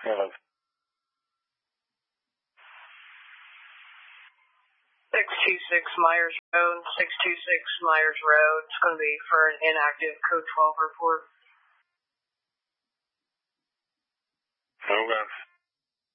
Hello. 626 Myers Road, 626 Myers Road. It's going to be for an inactive code 12 report. Okay.